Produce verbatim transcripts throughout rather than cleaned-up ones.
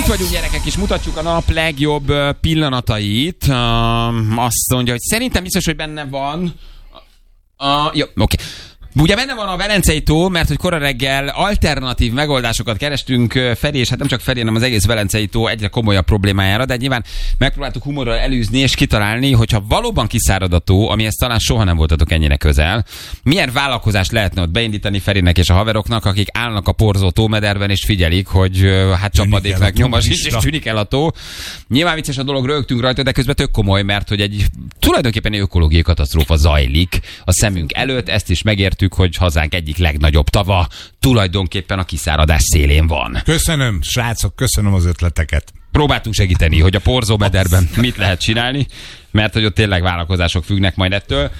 vagyunk, gyerekek, és mutatjuk a nap legjobb pillanatait. Uh, azt mondja, hogy szerintem biztos, hogy benne van... Uh, jó, oké. Okay. Ugye benne van a Velencei tó, mert hogy kora reggel alternatív megoldásokat kerestünk Feri, és hát nem csak Feri, hanem az egész Velencei tó egyre komolyabb problémájára, de nyilván megpróbáltuk humorral elűzni és kitalálni, hogyha valóban kiszárad a tó, amihez talán soha nem voltatok ennyire közel, milyen vállalkozást lehetne ott beindítani Ferinek és a haveroknak, akik állnak a porzó tómederben és figyelik, hogy hát csapadék meg nyoma sincs, és tűnik el a tó. Nyilván vicces a dolog, rögtünk rajta, de közben tök komoly, mert hogy egy tulajdonképpen egy ökológiai katasztrófa zajlik a szemünk előtt, ezt is megértük, hogy hazánk egyik legnagyobb tava tulajdonképpen a kiszáradás szélén van. Köszönöm, srácok, köszönöm az ötleteket. Próbáltunk segíteni, hogy a porzómederben mit lehet csinálni, mert hogy ott tényleg vállalkozások függnek majd ettől.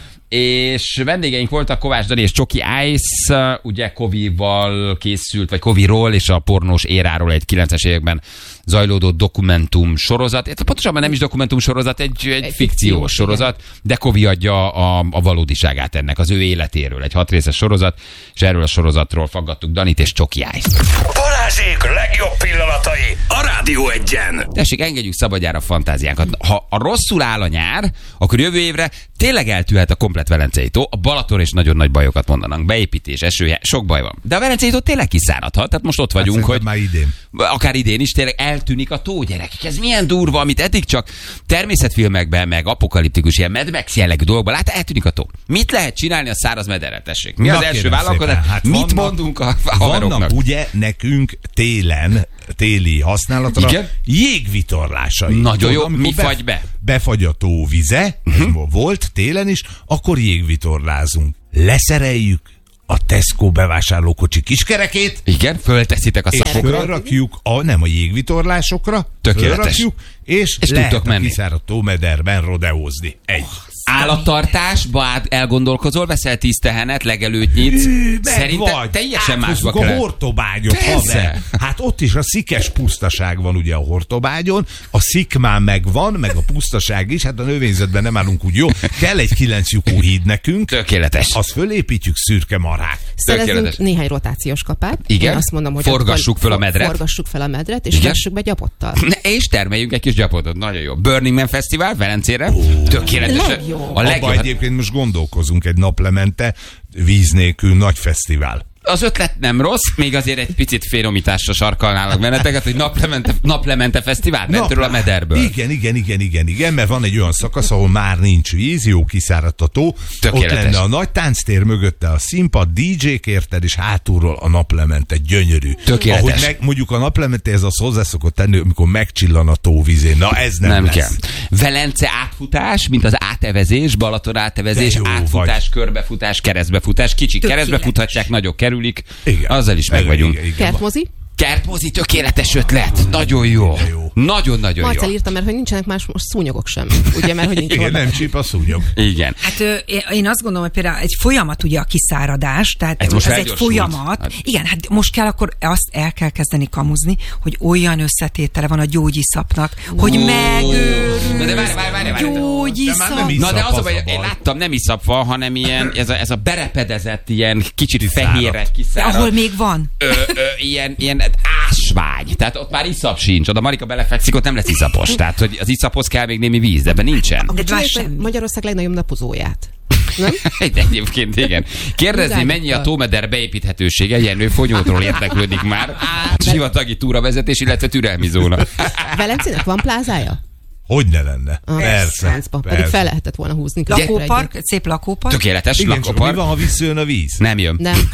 És vendégeink voltak Kovács Dani és Csoki Ice, ugye Kovival készült, vagy Koviról és a pornós éráról egy kilencvenes években zajlódó dokumentum sorozat. Pontosabban nem is dokumentum sorozat, egy, egy, egy fikciós sorozat, igen. De Kovi adja a, a valódiságát ennek, az ő életéről. Egy hat részes sorozat, és erről a sorozatról faggattuk Danit és Csoki Ice. Balázsék legjobb pillanatai a Rádió Egyen. Tessék, engedjük szabadjára a fantáziánkat. Ha a rosszul áll a nyár, akkor jövő évre tényleg eltűhet a komplet Velencei tó. A Balaton is nagyon nagy bajokat mondanak. Beépítés, esője, sok baj van. De a Velencei tó tényleg kiszáradhat. Tehát most ott vagyunk, hát hogy már idén. Akár idén is tényleg eltűnik a tó, gyerekek. Ez milyen durva, amit eddig csak természetfilmekben, meg apokaliptikus ilyen Mad Max jellegű dolgokban lát, eltűnik a tó. Mit lehet csinálni a száraz mederrel, tessék? Mi Na az első vállalkozás? Hát Mit vannak, mondunk a haveroknak? Vannak ugye nekünk télen, téli használatra Igen? jégvitorlásai. Nagyon jó, mi be, fagy be? Befagy a tó vize, uh-huh. volt télen is, akkor jégvitorlázunk. Leszereljük a Tesco bevásárlókocsi kiskerekét. Igen, fölteszitek a szapokra. És fölrakjuk, a, nem a jégvitorlásokra, fölrakjuk, és, és lehet a kiszáradt tómederben rodeózni. Egy. Állattartásba elgondolkozol, veszel tíz tehenet, legelőtt nyitsz. Szerintem teljesen másba kell. A Hortobágyot, haver. Hát ott is a szikes pusztaság van ugye a Hortobágyon, a szikmán megvan, meg a pusztaság is, hát a növényzetben nem állunk úgy jó. Kell egy kilenc lyukú híd nekünk. Tökéletes. Azt fölépítjük, szürke marhák. Szerezünk néhány rotációs kapát. Igen. Én azt mondom, hogy forgassuk fel a medret. Forgassuk fel a medret, és vessük be gyapottal. És termeljünk egy kis gyapotot. Nagyon jó. Burning Man Fesztivál Velencére. Tökéletes. A legjobb. Abba egyébként most gondolkozunk, egy naplemente víz nélkül nagy fesztivál. Az ötlet nem rossz, még azért egy picit félomításra sarkalnálak benneteket, hogy naplemente, naplemente fesztivál mentről a mederből. Igen, igen, igen, igen, igen, mert van egy olyan szakasz, ahol már nincs víz, jó kiszáradt a tó. Tökéletes. Ott lenne a nagy tánctér, mögötte a színpad, dé dzsék érted, és hátulról a naplemente, gyönyörű. Tökéletes. Ahogy meg, mondjuk a naplemente ez az hozzászokott tenni, amikor megcsillan a tóvízén. Na ez nem, nem lesz. kell. Velence átfutás, mint az átevezés, Balaton átevezés, átfutás, vagy. körbefutás, keresztbefutás. Kicsik keresztbefuthatják, nagyok kerül. Igen. Azzal is meg vagyunk. Kertmozi? Kertmozi, tökéletes ötlet. Nagyon jó. Nagyon-nagyon jó. Marcel írta, mert hogy nincsenek más most szúnyogok sem. Ugye, mert hogy nincs Igen, nem csíp a szúnyog. Igen. Hát ö, én azt gondolom, hogy például egy folyamat ugye a kiszáradás, tehát ez, ez egy folyamat. Hát. Igen, hát most kell akkor azt el kell kezdeni kamuzni, hogy olyan összetétele van a gyógyiszapnak, oh. hogy megőrülsz. De várj, várj, várj, várj. Gyógyiszap. Na de az a baj, én láttam, nem iszapva, hanem ilyen, ez a, ez a berepedezett, ilyen kicsit fehérre kiszárad. Ahol még van. Ö, ö, ilyen, ilyen ásvány. Tehát ott már iszap sincs. Oda Marika belefekszik, ott nem lesz iszapos. Tehát, hogy az iszaphoz kell még némi víz, de ebben nincsen. De Magyarország legnagyobb napozóját. Nem? Egyébként igen. Kérdezni, mennyi a tómeder beépíthetősége, Jenő Fonyótról érdeklődik már. Sivatagi túravezetés, illetve türelmi zóna. Velencének van plázája? Hogy ne lenne? Ah, persze, persze. Pedig fel lehetett volna húzni. Lakópark, egy szép lakópark. Tökéletes igen, lakópark. Mi van, ha visszajön a víz? Nem jön. Nem.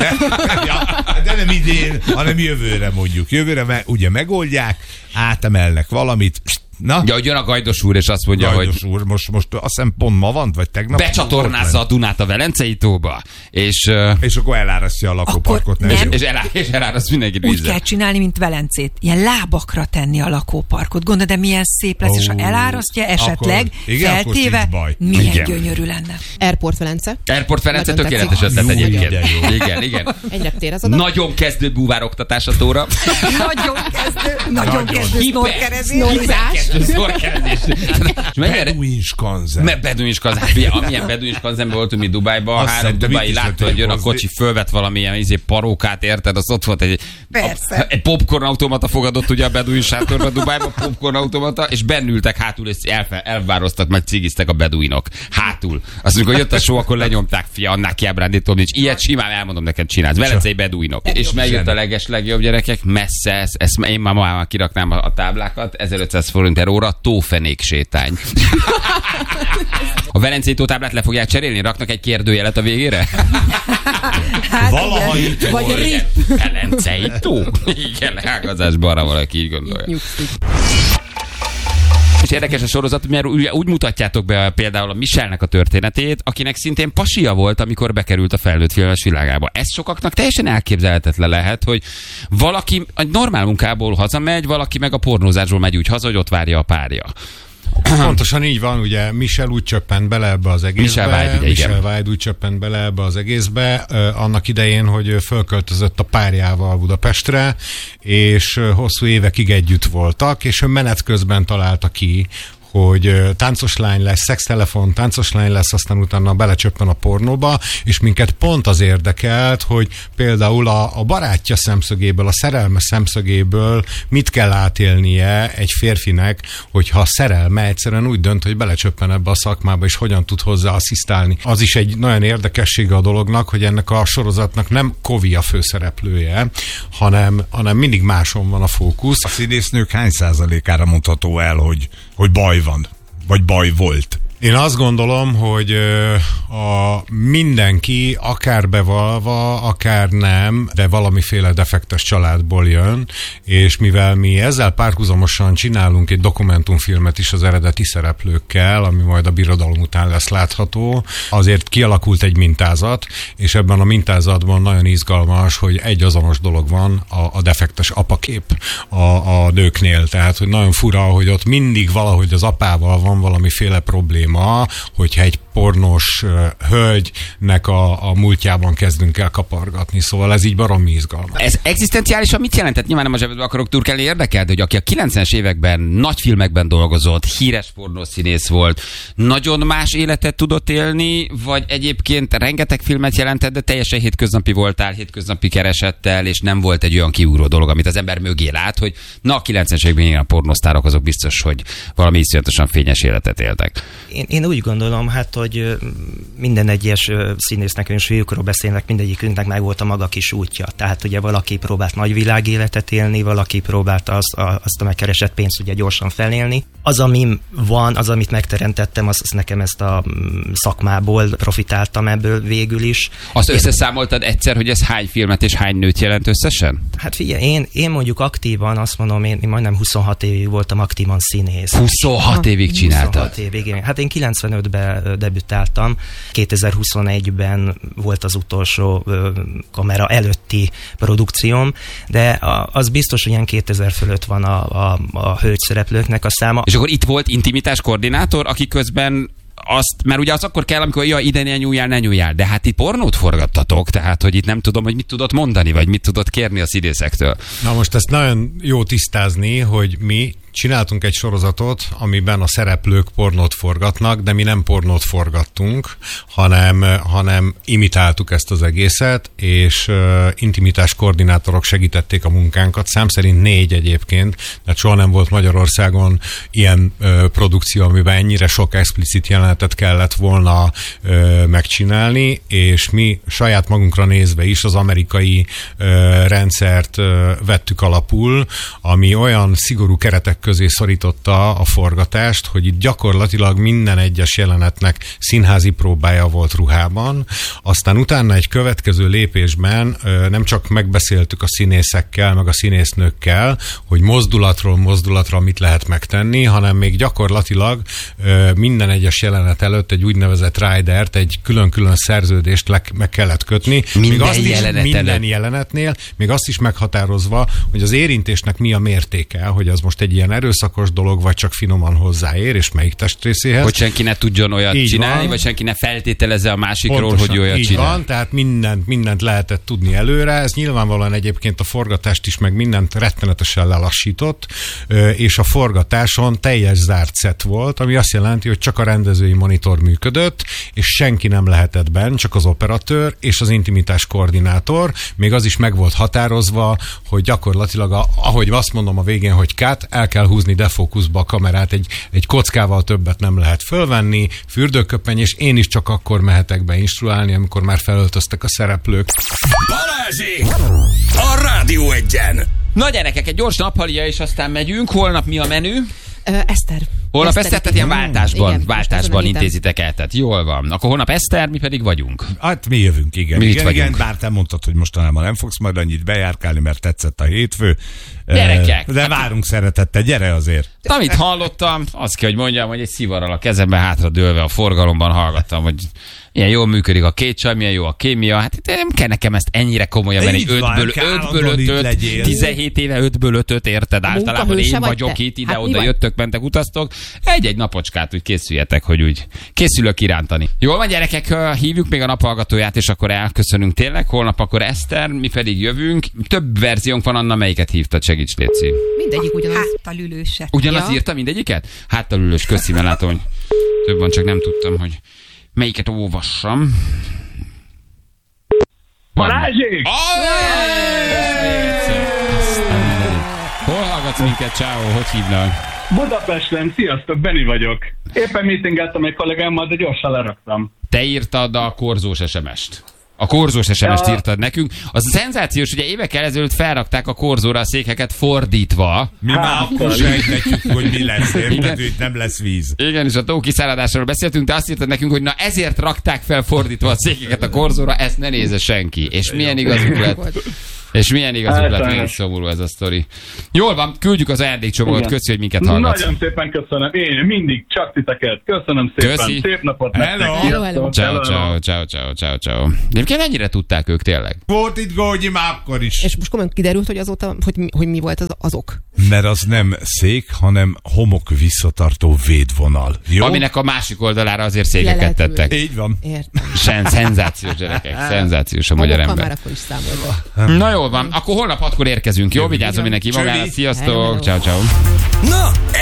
ja, de nem idén, hanem jövőre mondjuk. Jövőre me, ugye megoldják, átemelnek valamit. Na? Ja, hogy jön a Gajdos úr, és azt mondja, Gajdos hogy... úr, most, most azt hiszem pont ma van, vagy tegnap? Becsatornázza a Dunát a Velencei tóba, és... Uh... És akkor elárasztja a lakóparkot. Nem. És, és, elá, és eláraszt mindenkit vízzel. Úgy kell csinálni, mint Velencét. Ilyen lábakra tenni a lakóparkot. Gondolod, de milyen szép lesz, oh, és ha elárasztja esetleg, akkor, igen, feltéve, milyen igen. gyönyörű lenne. Airport Velence. Airport Velence tökéletes ötlet egyébként. Igen, igen. Egy reptér az oda. Nagyon kezdő búvároktatás a tóra. Nagyon kezdő, nagyon kezdő snorkerezés. Snorkerezés. Beduin skanzen. Beduin skanzen. Amilyen Beduin skanzenben voltunk mi Dubájban, három dubai látta, hogy jön a kocsi, fölvett valamilyen izé parókát, érted? Az ott volt egy Persze. Egy popcorn automata fogadott ugye a beduin sátorba Dubájban, popcorn automata, és bennültek hátul, és elfe, elvároztak, meg cigiztek a beduinok. Hátul. Azt mondjuk, hogy jött a show, akkor lenyomták, fia, annál kiábrándítom, nincs. Ilyet simán elmondom neked, csinálsz. Velencei beduinok. És megjött a leges legjobb gyerekek, messze, ezt, ezt én már ma kiraknám a, a táblákat, ezerötszáz forint per óra, tófenék sétány. A Velencei tótáblát le fogják cserélni? Raknak egy kérdőjelet a végére? Hát valaha igen. itt Vagy volt. rip. Velencei tó? Igen, leágazásban arra valaki így gondolja. Nyugszik. És érdekes a sorozat, mert úgy, úgy mutatjátok be például a Michelnek a történetét, akinek szintén pasia volt, amikor bekerült a felnőtt filmes világába. Ez sokaknak teljesen elképzelhetetlen lehet, hogy valaki egy normál munkából hazamegy, valaki meg a pornózásból megy úgy haza, hogy ott várja a párja. Pontosan így van, ugye Michel úgy csöppent bele ebbe az egészbe. Michel Vágy, ugye, Michel igen. Vágy úgy csöppent bele ebbe az egészbe, uh, annak idején, hogy fölköltözött a párjával Budapestre, és uh, hosszú évekig együtt voltak, és ő menet közben találta ki, hogy táncos lány lesz, szextelefon, táncos lány lesz, aztán utána belecsöppen a pornóba, és minket pont az érdekelt, hogy például a, a barátja szemszögéből, a szerelme szemszögéből mit kell átélnie egy férfinek, hogyha a szerelme egyszerűen úgy dönt, hogy belecsöppen ebbe a szakmába, és hogyan tud hozzá asszisztálni. Az is egy nagyon érdekessége a dolognak, hogy ennek a sorozatnak nem Kovi a főszereplője, hanem, hanem mindig máson van a fókusz. A színésznők hány százalékára mondható el, hogy, hogy baj van, vagy baj volt? Én azt gondolom, hogy a mindenki, akár bevalva, akár nem, de valamiféle defektes családból jön, és mivel mi ezzel párhuzamosan csinálunk egy dokumentumfilmet is az eredeti szereplőkkel, ami majd a birodalom után lesz látható, azért kialakult egy mintázat, és ebben a mintázatban nagyon izgalmas, hogy egy azonos dolog van, a, a defektes apakép a, a nőknél. Tehát, hogy nagyon fura, hogy ott mindig valahogy az apával van valamiféle probléma, hogyha egy pornós uh, hölgynek a, a múltjában kezdünk el kapargatni. Szóval ez így baromi izgalmas. Ez egzisztenciálisan mit jelentett? Nyilván nem a zsebedbe akarok turkálni, érdekelt, hogy aki a kilencvenes években nagy filmekben dolgozott, híres pornószínész volt, nagyon más életet tudott élni, vagy egyébként rengeteg filmet jelentett, de teljesen hétköznapi voltál, hétköznapi keresettel, és nem volt egy olyan kiugró dolog, amit az ember mögé lát, hogy na a kilencvenes években igen, a pornósztárok azok biztos, hogy valami iszonyatosan fényes életet éltek. Én, én úgy gondolom, hát, hogy minden egyes színésznek, és fiúkról beszélnek, mindegyikünknek meg volt a maga kis útja. Tehát ugye valaki próbált nagyvilág életet élni, valaki próbált az, a, azt a megkeresett pénzt ugye gyorsan felélni. Az, ami van, az, amit megteremtettem, az, az nekem ezt a szakmából profitáltam ebből végül is. Azt én, összeszámoltad egyszer, hogy ez hány filmet és hány nőt jelent összesen? Hát figyelj, én, én mondjuk aktívan, azt mondom, én, én majdnem huszonhat évig voltam aktívan színész. huszonhat évig csináltad? huszonhat évig, igen. Hát én kilencvenötben debütáltam, kétezer-huszonegyben volt az utolsó ö, kamera előtti produkcióm, de a, az biztos, hogy ilyen kétezer fölött van a, a, a hölgyszereplőknek a száma. És akkor itt volt intimitás koordinátor, aki közben azt, mert ugye az akkor kell, amikor ja, ide ne nyúljál, ne nyúljál, de hát itt pornót forgattatok, tehát hogy itt nem tudom, hogy mit tudott mondani, vagy mit tudott kérni a színészektől. Na most ezt nagyon jó tisztázni, hogy mi csináltunk egy sorozatot, amiben a szereplők pornót forgatnak, de mi nem pornót forgattunk, hanem, hanem imitáltuk ezt az egészet, és uh, intimitás koordinátorok segítették a munkánkat. Szám szerint négy egyébként, de soha nem volt Magyarországon ilyen uh, produkció, amiben ennyire sok explicit jelenetet kellett volna uh, megcsinálni, és mi saját magunkra nézve is az amerikai uh, rendszert uh, vettük alapul, ami olyan szigorú keretek közé szorította a forgatást, hogy itt gyakorlatilag minden egyes jelenetnek színházi próbája volt ruhában. Aztán utána egy következő lépésben nem csak megbeszéltük a színészekkel, meg a színésznőkkel, hogy mozdulatról mozdulatra mit lehet megtenni, hanem még gyakorlatilag minden egyes jelenet előtt egy úgynevezett ridert, egy külön-külön szerződést le- meg kellett kötni. Minden még azt is, jelenet minden előtt. jelenetnél, még azt is meghatározva, hogy az érintésnek mi a mértéke, hogy az most egy ilyen erőszakos dolog, vagy csak finoman hozzáér, és melyik testrészéhez. Hogy senki ne tudjon olyat így csinálni, van. Vagy senki ne feltételezze a másikról, Pontosan, hogy olyat így csinál. van, tehát mindent, mindent lehetett tudni előre. Ez nyilvánvalóan egyébként a forgatást is, meg mindent rettenetesen lelassított, és a forgatáson teljes zárt szett volt, ami azt jelenti, hogy csak a rendezői monitor működött, és senki nem lehetett benn, csak az operatőr és az intimitás koordinátor. Még az is meg volt határozva, hogy gyakorlatilag, a, ahogy azt mondom a végén, hogy cut, el kell húzni defókuszba a kamerát, egy, egy kockával többet nem lehet fölvenni, fürdőköpeny, és én is csak akkor mehetek be instruálni, amikor már felöltöztek a szereplők. Balázsék! A Rádió Egyen! Na gyerekek, egy gyors naphalia, és aztán megyünk. Holnap mi a menü? Ö, Eszter. Holnap Eszter, tehát ilyen váltásban, Igen, váltásban intézitek el. Tehát jól van. Akkor holnap Eszter, mi pedig vagyunk. Hát mi jövünk, igen. Mi itt igen, vagyunk. igen, bár te mondtad, hogy mostanában nem fogsz majd annyit bejárkálni, mert tetszett a hétfő. Gyerekek! De várunk szeretettel, gyere azért. Amit hallottam, azt kell, hogy mondjam, hogy egy szivarral a kezemben hátra dőlve a forgalomban hallgattam, hogy milyen jól működik a két csaj, milyen jó a kémia. Hát nem kell nekem ezt ennyire komolyan venni. Így van, ötből ötöt, tizenhét éve ötből ötöt érted. Általában én munkahőse vagy vagyok te? itt, Hát mi ide-oda vagy? jöttök, mentek, utaztok. Egy-egy napocskát úgy készüljetek, hogy úgy készülök irántani. Jól van, gyerekek, hívjuk még a naphallgatóját, és akkor elköszönünk tényleg. Holnap akkor Eszter, mi pedig jövünk. Több verziónk van, Anna, melyiket hívtad? Segíts, léci. Mindegyik ugyanaz. Háttalülőset. Ugyanaz Ja. írta mindegyiket? Háttalülős, köszi, mert látom, hogy több van, csak nem tudtam, hogy melyiket olvassam. Balázsék! Hol hallgatsz minket, ciao, hogy hívnak? Budapesten, sziasztok, Benni vagyok. Éppen meetingeltem egy kollégámmal, de gyorsan leraktam. Te írtad a korzós es em est. A korzós es em est Ja. írtad nekünk. Az a szenzációs, ugye évekkel ezelőtt felrakták a korzóra a székeket fordítva. Mi Hát, már akkor sejthetjük, hogy mi lesz, érted, hogy nem lesz víz. Igen, és a tó kiszáradásról beszéltünk, de azt írtad nekünk, hogy na ezért rakták fel fordítva a székeket a korzóra, ezt ne nézze senki. És milyen igazuk lett. És milyen igazuk Hát, lett, sajnos. milyen szomorú ez a sztori. Jól van, küldjük az ajándékcsomagot, Igen. köszi, hogy minket hallgatsz. Nagyon szépen köszönöm. Én mindig csak titeket. Köszönöm szépen. Köszi. Szép napot Hello. nektek. Hello, hello. Ciao, ciao, ciao, ciao, ciao, ciao. Egyébként ennyire tudták ők tényleg? Volt itt Gógyi már akkor is. És most komolyan kiderült, hogy azóta, hogy mi, hogy mi volt az, az ok. Mert az nem szék, hanem homok visszatartó védvonal. Jó? Aminek a másik oldalára azért Le székeket lehet ülni. tettek. Így van. Értem. Sen, szenzációs gyerekek, szenzációs a magyar Homokkal ember. már akkor is számolva. Na jól van, akkor holnap hatkor érkezünk, jó? Vigyázzon mindenki magára, Csöli. sziasztok, Hello. ciao, ciao. Na,